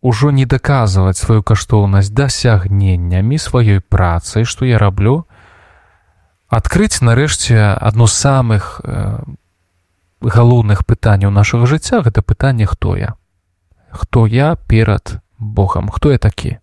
ужо не даказваць сваю каштоўнасць дасягненнямі сваёй працы, што я раблю, адкрыць нарэшце адно з самых галоўных пытанняў нашага жыцця, гэта пытанне, хто я? Хто я перад Богам? Хто я такі?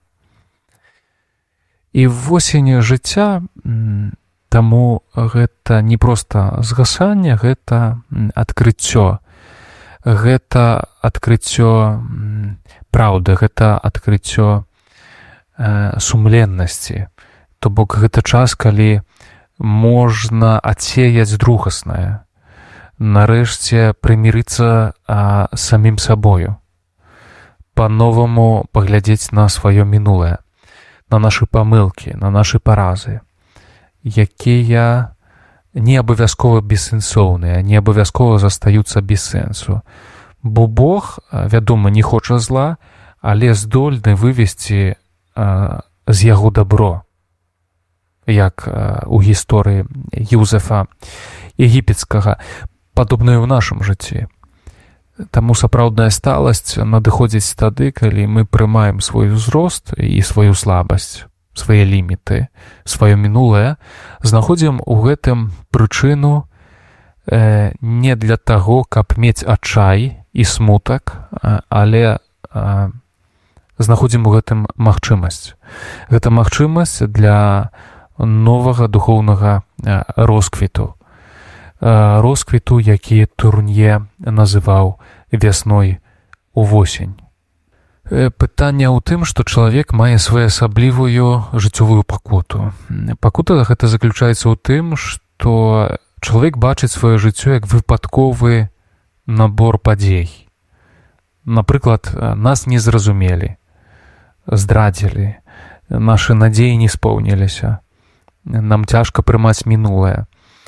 І восень жыцця, таму гэта не проста згасанне, гэта адкрыццё. Гэта адкрыццё праўды, гэта адкрыццё сумленнасці. То бок гэта час, калі можна адсеяць другаснае, нарэшце прымірыцца самім сабою, па-новаму паглядзець на сваё мінулае, на нашы памылкі, на нашы паразы, якія не абавязкова бессэнсоўныя, не абавязкова застаюцца без сэнсу. Бо Бог, вядома, не хоча зла, але здольны вывесці з яго дабро, як у гісторыі Юзефа егіпецкага, падобнае ў нашым жыцці. Таму сапраўдная сталасць надыходзіць тады, калі мы прымаем свой узрост і сваю слабасць, свае ліміты, сваё мінулае, знаходзім у гэтым прычыну не для таго, каб мець адчай і смутак, але знаходзім у гэтым магчымасць. Гэта магчымасць для новага духоўнага росквіту. Росквіту, які Турнье называў вясной увосень. Пытанне ў тым, што чалавек мае своеасаблівую жыццёвую пакуту. Пакута гэта заключаецца ў тым, што чалавек бачыць сваё жыццё як выпадковы набор падзей. Напрыклад, нас не зразумелі, здрадзілі, нашы надзеі не споўніліся, нам цяжка прымаць мінулае.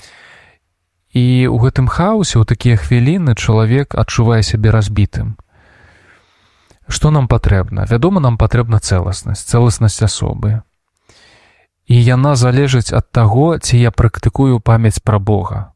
І ў гэтым хаосе, у такія хвіліны, чалавек адчувае сябе разбітым. Што нам патрэбна? Вядома, нам патрэбна цэласнасць асобы. І яна залежыць ад таго, ці я практыкую памяць пра Бога.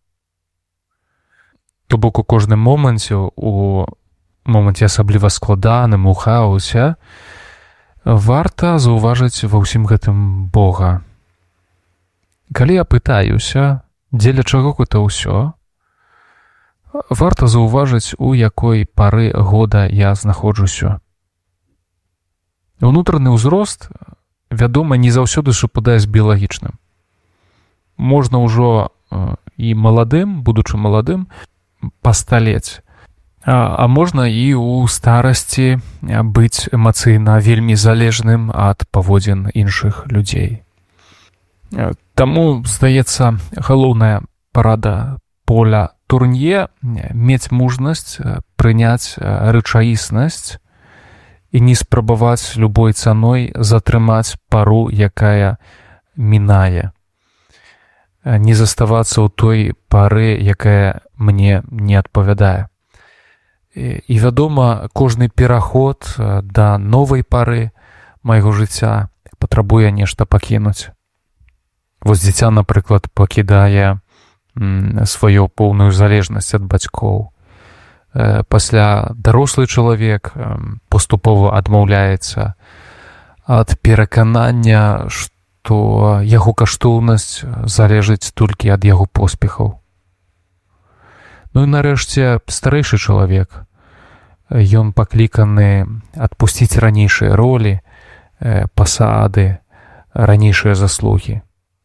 То бок у кожным моманце, у моманце асабліва складаным, у хаосе, варта заўважыць ва ўсім гэтым Бога. Калі я пытаюся, дзеля чаго гэта ўсё, варта заўважыць, у якой пары года я знаходжуся. Унутраны ўзрост, вядома, не заўсёды супадае з біялагічным. Можна ўжо і маладым, будучы маладым, пасталець. А можна і ў старасці быць эмацыйна вельмі залежным ад паводзін іншых людзей. Таму, здаецца, галоўная парада Поля Турнье мець мужнасць прыняць рэчаіснасць і не спрабаваць любой цаной затрымаць пару, якая мінае. Не заставацца ў той пары, якая мне не адпавядае. І, вядома, кожны пераход да новай пары майго жыцця патрабуе нешта пакінуць. Вось дзіця, напрыклад, пакідае сваю поўную залежнасць ад бацькоў. Пасля дарослы чалавек паступова адмаўляецца ад пераканання, што яго каштоўнасць залежыць толькі ад яго поспехаў. Ну і нарэшце старэйшы чалавек. Ён пакліканы адпусціць ранейшыя ролі, пасады, ранейшыя заслугі.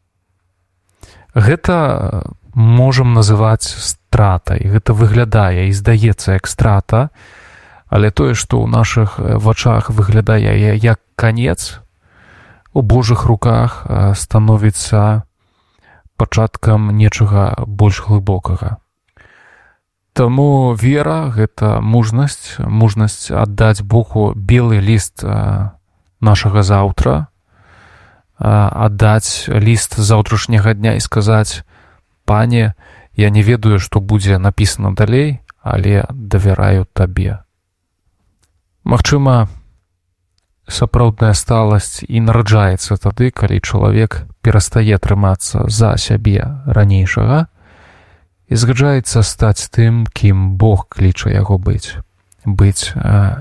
Гэта можам называць стратай. Гэта выглядае і здаецца як страта, але тое, што ў нашых вачах выглядае як канец, у Божых руках становіцца пачаткам нечага больш глыбокага. Таму вера — гэта мужнасць аддаць Богу белы ліст нашага заўтра, аддаць ліст заўтрашняга дня і сказаць: «Пане, я не ведаю, што будзе напісана далей, але давяраю табе». Магчыма, сапраўдная сталасць і нараджаецца тады, калі чалавек перастае трымацца за сябе ранейшага і згаджаецца стаць тым, кім Бог кліча яго быць